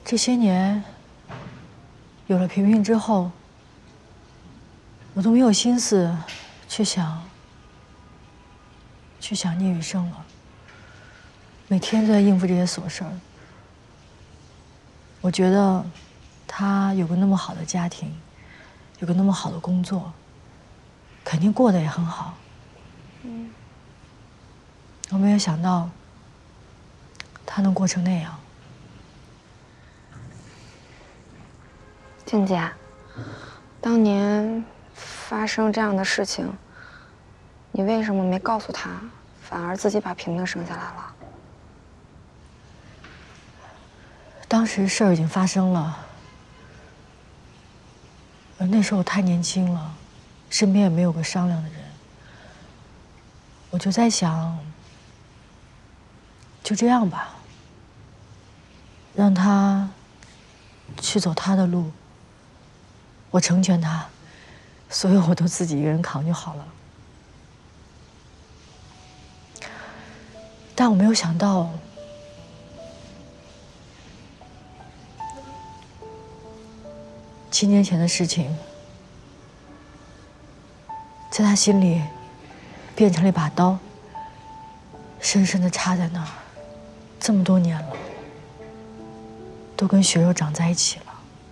这些年，有了萍萍之后，我都没有心思去想聂雨生了。每天都在应付这些琐事儿。我觉得他有个那么好的家庭，有个那么好的工作，肯定过得也很好。我没有想到他能过成那样。 静姐，当年发生这样的事情，你为什么没告诉他，反而自己把萍萍生下来了？ 当时事儿已经发生了，而那时候我太年轻了，身边也没有个商量的人。我就在想，就这样吧，让他去走他的路，我成全他，所有我都自己一个人扛就好了。但我没有想到，7年前的事情，在他心里变成了一把刀，深深地插在那儿，这么多年了，都跟血肉长在一起了。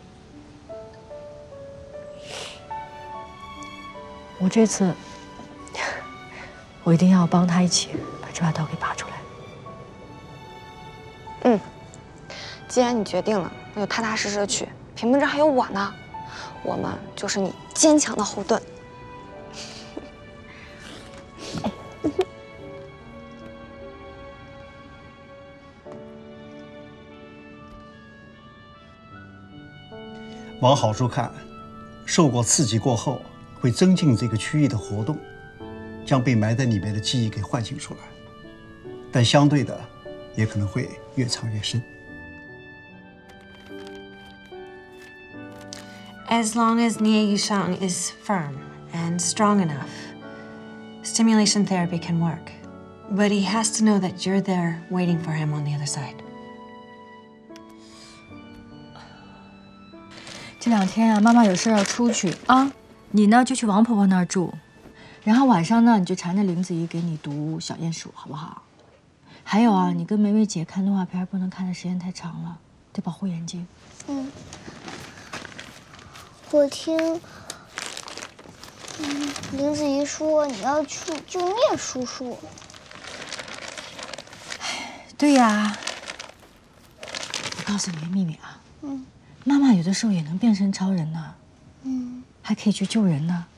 我这次，我一定要帮他一起把这把刀给拔出来。 既然你决定了，那就踏踏实实的去。萍萍这还有我呢，我们就是你坚强的后盾。 往好处看，受过刺激过后，会增进这个区域的活动，将被埋在里面的记忆给唤醒出来。但相对的，也可能会越藏越深。 As long as Nie Yushang is firm and strong enough, stimulation therapy can work. But he has to know that you're there waiting for him on the other side. 这2天啊，妈妈有事要出去啊，你呢就去王婆婆那儿住，然后晚上呢你就缠着林子怡给你读小鼹鼠，好不好？还有啊，你跟梅梅姐看动画片不能看的时间太长了，得保护眼睛。 我听林子怡说你要去救聂叔叔。 对呀，我告诉你个秘密啊，妈妈有的时候也能变身超人呢，还可以去救人呢。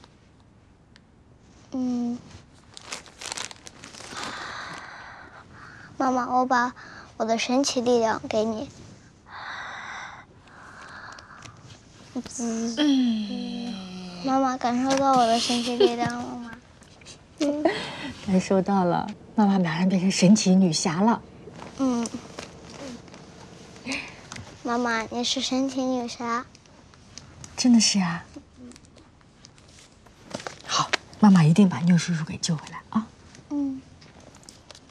妈妈，我把我的神奇力量给你。妈妈感受到我的神奇力量了吗？ 感受到了，妈妈马上变成神奇女侠了。 妈妈，你是神奇女侠。 真的是啊。好，妈妈一定把聂叔叔给救回来啊。